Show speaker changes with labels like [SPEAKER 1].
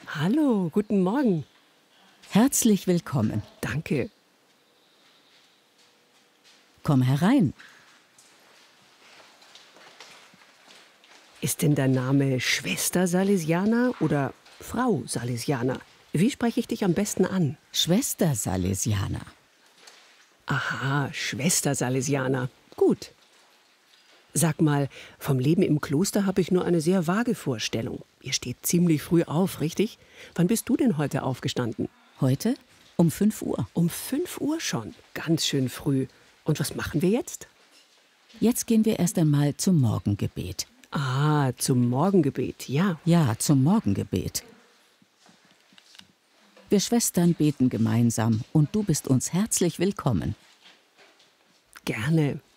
[SPEAKER 1] Hallo, guten Morgen.
[SPEAKER 2] Herzlich willkommen.
[SPEAKER 1] Danke.
[SPEAKER 2] Komm herein.
[SPEAKER 1] Ist denn dein Name Schwester Salesianer oder Frau Salesianer? Wie spreche ich dich am besten an?
[SPEAKER 2] Schwester Salesianer.
[SPEAKER 1] Aha, Schwester Salesianer. Gut. Sag mal, vom Leben im Kloster habe ich nur eine sehr vage Vorstellung. Ihr steht ziemlich früh auf, richtig? Wann bist du denn heute aufgestanden?
[SPEAKER 2] Heute um 5 Uhr.
[SPEAKER 1] Um 5 Uhr schon. Ganz schön früh. Und was machen wir jetzt?
[SPEAKER 2] Jetzt gehen wir erst einmal zum Morgengebet.
[SPEAKER 1] Ah, zum Morgengebet, ja.
[SPEAKER 2] Ja, zum Morgengebet. Wir Schwestern beten gemeinsam und du bist uns herzlich willkommen.
[SPEAKER 1] Gerne.